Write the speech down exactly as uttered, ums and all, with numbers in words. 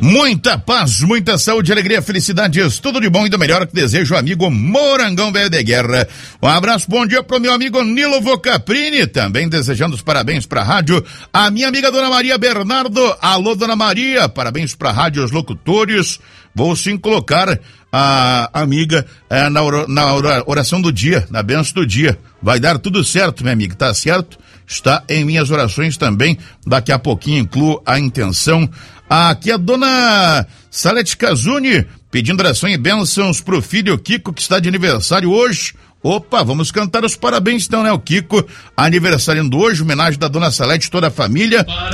Muita paz, muita saúde, alegria, felicidades, tudo de bom e do melhor que deseja o amigo Morangão Velho de Guerra. Um abraço, bom dia pro meu amigo Nilo Vocaprini, também desejando os parabéns pra rádio. A minha amiga Dona Maria Bernardo, alô Dona Maria, parabéns pra rádio, os locutores. Vou sim colocar a amiga é, na, na oração do dia, na bênção do dia. Vai dar tudo certo, minha amiga, tá certo? Está em minhas orações também, daqui a pouquinho incluo a intenção. Aqui a dona Salete Casuni, pedindo oração e bênçãos pro filho Kiko, que está de aniversário hoje. Opa, vamos cantar os parabéns então, né? O Kiko aniversariando hoje, homenagem da dona Salete, toda a família.